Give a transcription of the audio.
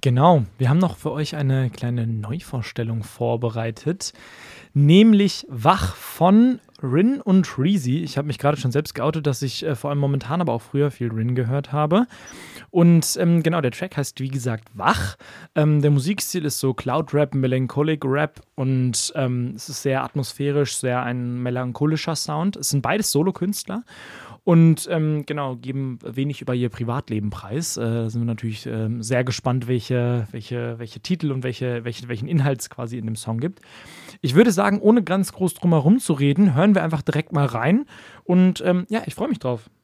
Genau, wir haben noch für euch eine kleine Neuvorstellung vorbereitet, nämlich Wach von Rin und Reezy. Ich habe mich gerade schon selbst geoutet, dass ich vor allem momentan, aber auch früher viel Rin gehört habe. Und genau, der Track heißt wie gesagt Wach. Der Musikstil ist so Cloud-Rap, Melancholic Rap und es ist sehr atmosphärisch, sehr ein melancholischer Sound. Es sind beides Solokünstler. Und genau, geben wenig über ihr Privatleben preis. Sind wir natürlich sehr gespannt, welche Titel und welchen Inhalt es quasi in dem Song gibt. Ich würde sagen, ohne ganz groß drum herum zu reden, hören wir einfach direkt mal rein. Und ja, ich freue mich drauf.